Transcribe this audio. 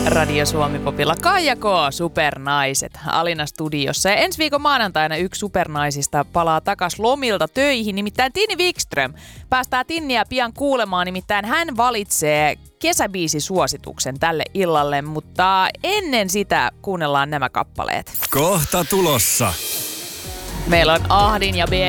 Radio Suomi Popilla Kaija K. Supernaiset Alina studiossa. Ja ensi viikon maanantaina yksi supernaisista palaa takas lomilta töihin, nimittäin Tinni Wikström. Päästään Tinniä pian kuulemaan, nimittäin hän valitsee kesäbiisisuosituksen tälle illalle, mutta ennen sitä kuunnellaan nämä kappaleet. Kohta tulossa. Meillä on Ahdin ja